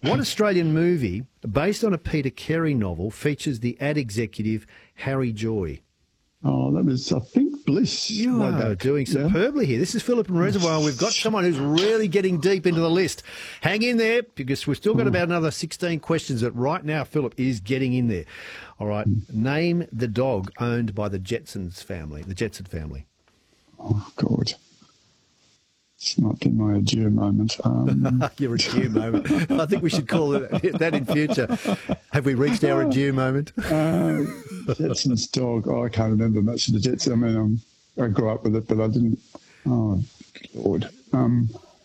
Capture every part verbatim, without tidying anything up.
What Australian movie, based on a Peter Carey novel, features the ad executive Harry Joy? Oh, that was, I think, Bliss. You way are back. doing Yeah. superbly here. This is Philip and Reservoir. We've got someone who's really getting deep into the list. Hang in there, because we've still got about another sixteen questions, but right now Philip is getting in there. All right, name the dog owned by the Jetsons family, the Jetson family. Oh, God. It's not in my adieu moment. Um, Your adieu moment. I think we should call it that in future. Have we reached our adieu moment? uh, Jetson's dog. Oh, I can't remember much of the Jetsons. I mean, um, I grew up with it, but I didn't. Oh, Lord. Um,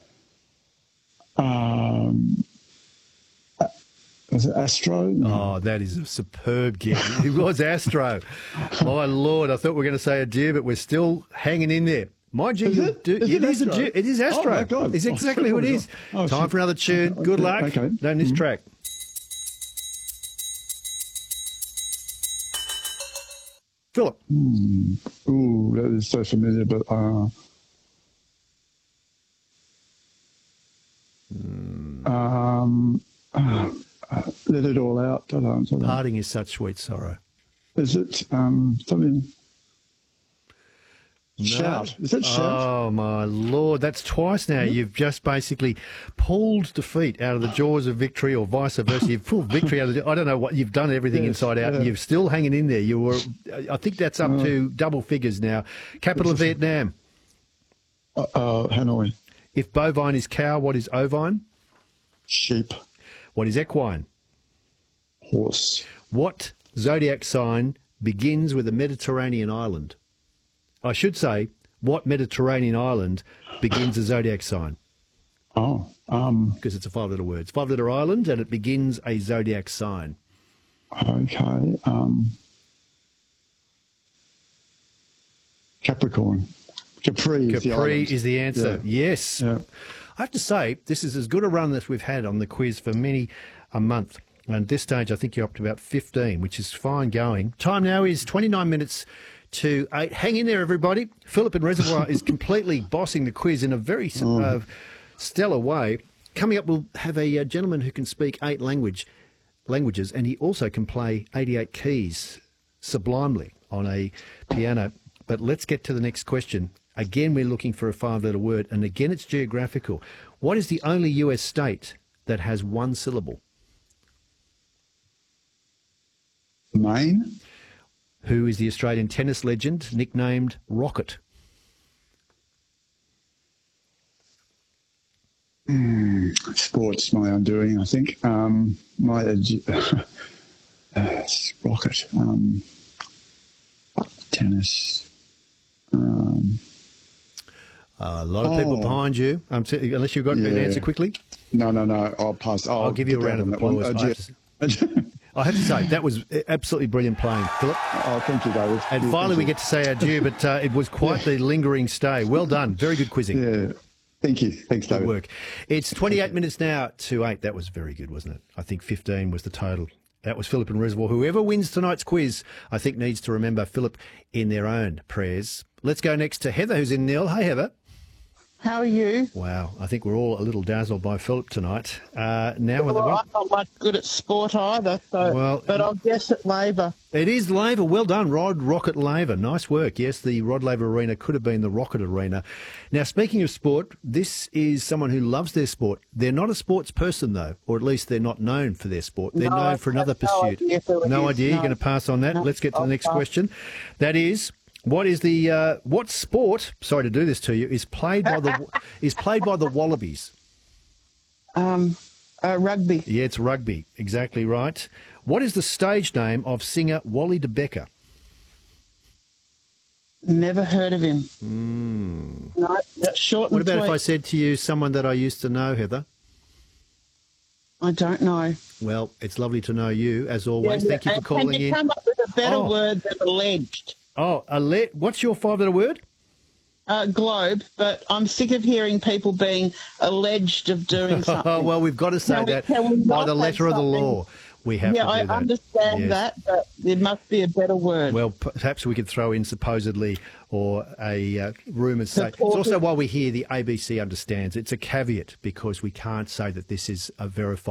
um, uh, was it Astro? No. Oh, that is a superb guess. It was Astro. My Lord, I thought we were going to say adieu, but we're still hanging in there. Mind you, Is you it? do, Is it it is Astro? a, it is Astro. Oh, my God. It's Oh, exactly shit, who it oh, is. oh, Time shit. for another tune. Okay, Good luck. okay. Don't miss Mhm. track. Philip. Hmm. Ooh, that is so familiar, but uh, um, uh, uh, let it all out. I don't, I don't. Parting is such sweet sorrow. Is it um, something? No. Shout. Is it shout? Oh, my Lord. That's twice now. You've just basically pulled defeat out of the jaws of victory, or vice versa. You've pulled victory out of the... I don't know what... You've done everything Yes, inside out. yeah. And you're still hanging in there. You were... I think that's up to double figures now. Capital of Vietnam. Uh, uh, Hanoi. If bovine is cow, what is ovine? Sheep. What is equine? Horse. What zodiac sign begins with a Mediterranean island? I should say, what Mediterranean island begins a zodiac sign? Oh, um, Because it's a five-letter word. It's a five-letter island, and it begins a zodiac sign. okay. Um, Capricorn. Capri. is the Capri island. is the answer. Yeah. Yes. Yeah. I have to say, this is as good a run as we've had on the quiz for many a month. And at this stage, I think you're up to about fifteen, which is fine going. Time now is twenty-nine minutes to eight. Hang in there, everybody. Philip in Reservoir is completely bossing the quiz in a very uh, stellar way. Coming up, we'll have a, uh gentleman who can speak eight language languages, and he also can play eighty-eight keys sublimely on a piano. But let's get to the next question. Again, we're looking for a five-letter word, and again, it's geographical. What is the only U S state that has one syllable? Maine. Who is the Australian tennis legend nicknamed Rocket? Sports, my undoing, I think. Um, my uh, rocket. Um, tennis. Um, Uh, a lot of people Oh. behind you. Um, so- unless you've got an Yeah. answer quickly, no, no, no. I'll pass. I'll, I'll give you a get round of on that one. applause. Uh, I have yeah. I have to say, that was absolutely brilliant playing, Philip. Oh, thank you, David. And Yeah, finally, thank we you. get to say adieu, but uh, it was quite the lingering stay. Well done. Very good quizzing. Yeah. Thank you. Thanks, Good David. work. It's twenty-eight minutes now to eight. That was very good, wasn't it? I think fifteen was the total. That was Philip and Reservoir. Whoever wins tonight's quiz, I think, needs to remember Philip in their own prayers. Let's go next to Heather, who's in Nil. Hey, Heather. How are you? Wow, I think we're all a little dazzled by Philip tonight. Uh, now, with the Well, one- I'm not much good at sport either, so, Well, but I'll guess at Labor. it is Laver. Well done, Rod Rocket Laver. Nice work. Yes, the Rod Laver Arena could have been the Rocket Arena. Now, speaking of sport, this is someone who loves their sport. They're not a sports person, though, or at least they're not known for their sport. They're No, known for another I've no pursuit. idea who it No is, idea. You're no. going to pass on that. No, Let's get to the I'll next pass. question. That is, what is the uh, what sport? Sorry to do this to you. Is played by the is played by the Wallabies? Um, uh, rugby. Yeah, it's rugby. Exactly right. What is the stage name of singer Wally de Becker? Never heard of him. No, that's short What and about if I sweet. said to you someone that I used to know, Heather? I don't know. Well, it's lovely to know you, as always. Yeah, Thank you for and calling Can you in. come up with a better Oh. word than alleged? Oh, ale- what's your five-letter word? Uh, globe, but I'm sick of hearing people being alleged of doing something. Oh, well, we've got to say Can we- that can we by not the have letter of the something- law. We have yeah, to do I that. understand Yes. that, but there must be a better word. Well, p- perhaps we could throw in supposedly or a uh, rumours say. It's Supported. also why we hear the A B C understands. It's a caveat because we can't say that this is a verified